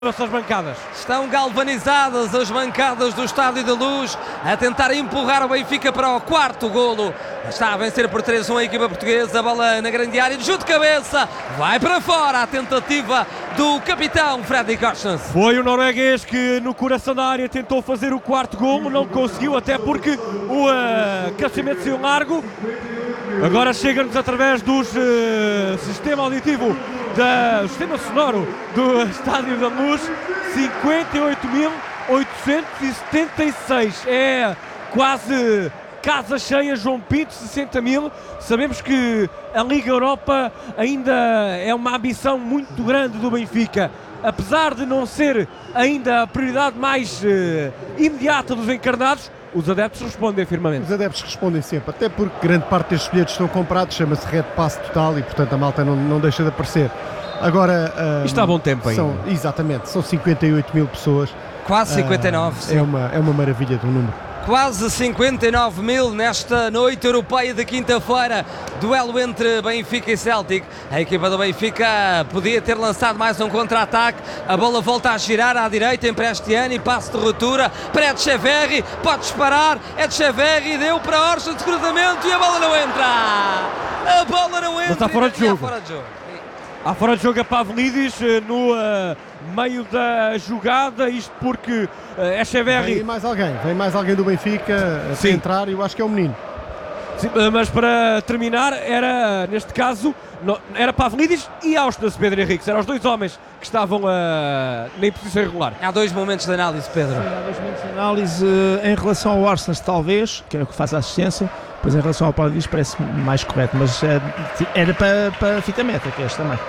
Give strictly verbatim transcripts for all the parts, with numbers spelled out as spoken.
Nossas bancadas. Estão galvanizadas as bancadas do Estádio da Luz a tentar empurrar o Benfica para o quarto golo. Está a vencer por três a um a equipa portuguesa. A bola na grande área, de chute de cabeça, vai para fora a tentativa do capitão Fredrik Korsnes. Foi o norueguês que no coração da área tentou fazer o quarto golo, não conseguiu, até porque o uh, crescimento saiu largo. Agora chega-nos através do uh, sistema auditivo, do sistema sonoro do Estádio da Luz, cinquenta e oito mil oitocentos e setenta e seis. É quase casa cheia, João Pinto, sessenta mil. Sabemos que a Liga Europa ainda é uma ambição muito grande do Benfica. Apesar de não ser ainda a prioridade mais uh, imediata dos encarnados, os adeptos respondem firmemente. Os adeptos respondem sempre, até porque grande parte destes bilhetes estão comprados, chama-se Red Pass Total e portanto a malta não, não deixa de aparecer. Agora... Um, Isto há bom tempo ainda. São, exatamente, são cinquenta e oito mil pessoas. Quase cinquenta e nove, uh, sim. É uma, é uma maravilha do número. Quase cinquenta e nove mil nesta noite europeia de quinta-feira. Duelo entre Benfica e Celtic. A equipa do Benfica podia ter lançado mais um contra-ataque. A bola volta a girar à direita em Prestiani. Passo de ruptura para Etcheverry. Pode disparar. Etcheverry deu para Orson de cruzamento e a bola não entra. A bola não entra. Mas está fora de jogo. Fora de jogo. Há fora de jogo a Pavlidis no uh, meio da jogada, isto porque uh, Etcheverry... Vem mais alguém, vem mais alguém do Benfica a entrar e eu acho que é o menino. Sim, mas para terminar, era neste caso, no, era Pavlidis e Auschwitz, Pedro Henriques, eram os dois homens que estavam uh, na imposição irregular. Há dois momentos de análise, Pedro. Sim, há dois momentos de análise uh, em relação ao Arsenal, talvez, que é o que faz a assistência. Pois em relação ao Pavlidis parece mais correto, mas uh, era para, para a fita métrica este também.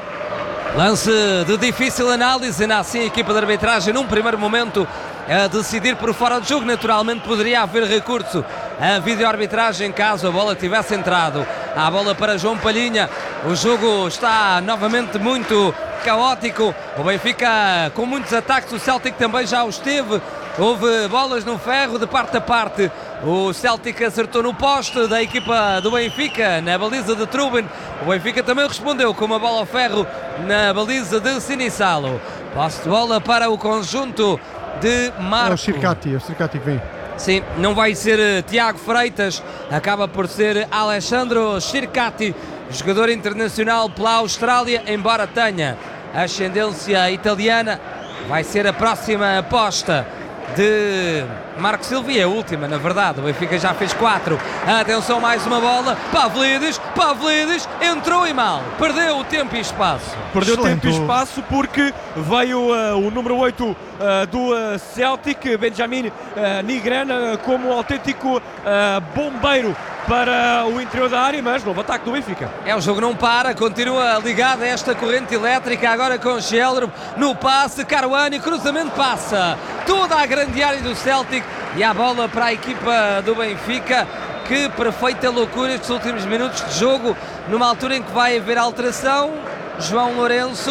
Lance de difícil análise, ainda assim a equipa de arbitragem num primeiro momento a decidir por fora de jogo. Naturalmente poderia haver recurso a vídeo-arbitragem caso a bola tivesse entrado. A bola para João Palhinha, o jogo está novamente muito caótico, o Benfica com muitos ataques, o Celtic também já os teve. Houve bolas no ferro de parte a parte. O Celtic acertou no poste da equipa do Benfica, na baliza de Trubin. O Benfica também respondeu com uma bola ao ferro na baliza de Sinissalo. Posse de bola para o conjunto de Marco. É o Circati, é o Circati que vem. Sim, não vai ser uh, Tiago Freitas, acaba por ser Alessandro Circati, jogador internacional pela Austrália, embora tenha ascendência italiana. Vai ser a próxima aposta de Marco Silva e a última, na verdade. O Benfica já fez quatro. Atenção, mais uma bola. Pavlidis, Pavlidis entrou e mal. Perdeu o tempo e espaço. Perdeu Excelente. tempo e espaço porque veio uh, o número oito uh, do uh, Celtic, Benjamin uh, Nigrana, como um autêntico uh, bombeiro para o interior da área, mas novo ataque do Benfica. É, o jogo não para, continua ligado a esta corrente elétrica, agora com Sheldon no passe, Caruani, cruzamento, passa toda a grande área do Celtic e a bola para a equipa do Benfica. Que perfeita loucura estes últimos minutos de jogo, numa altura em que vai haver alteração. João Lourenço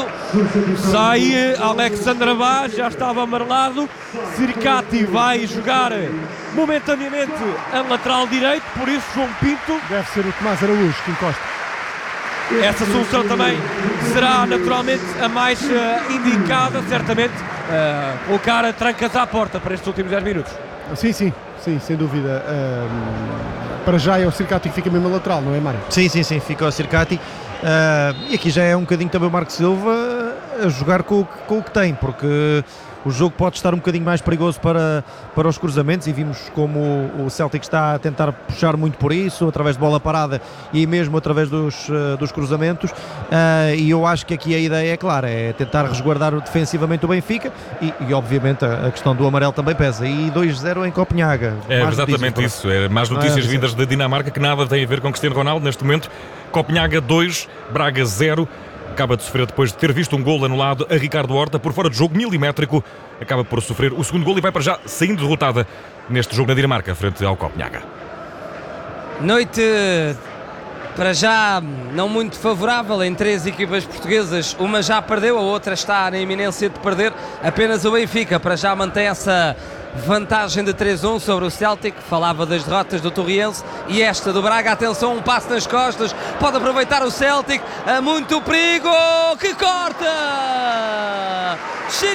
sai, Alexandre Bá já estava amarelado. Circati vai jogar momentaneamente a lateral direito, por isso João Pinto. Deve ser o Tomás Araújo que encosta. Essa solução também será naturalmente a mais uh, indicada, certamente, uh, colocar trancas à porta para estes últimos dez minutos. Sim, sim, sim, sem dúvida. Um, para já é o Circati que fica mesmo a lateral, não é, Mário? Sim, sim, sim, fica o Circati. Uh, e aqui já é um bocadinho também o Marco Silva a jogar com, o, com o que tem, porque o jogo pode estar um bocadinho mais perigoso para, para os cruzamentos e vimos como o, o Celtic está a tentar puxar muito por isso, através de bola parada e mesmo através dos, uh, dos cruzamentos, uh, e eu acho que aqui a ideia é clara, é tentar resguardar defensivamente o Benfica e, e obviamente a, a questão do amarelo também pesa, e dois zero em Copenhaga. É exatamente isso, é mais notícias é, vindas da Dinamarca que nada têm a ver com Cristiano Ronaldo neste momento. Copenhaga dois, Braga zero. Acaba de sofrer depois de ter visto um gol anulado a Ricardo Horta por fora de jogo milimétrico. Acaba por sofrer o segundo gol e vai para já saindo derrotada neste jogo na Dinamarca frente ao Copenhaga. Noite para já não muito favorável em três equipas portuguesas. Uma já perdeu, a outra está na iminência de perder. Apenas o Benfica para já mantém essa vantagem de três a um sobre o Celtic. Falava das derrotas do Torriense e esta do Braga. Atenção, um passo nas costas, pode aproveitar o Celtic, há muito perigo, que corta!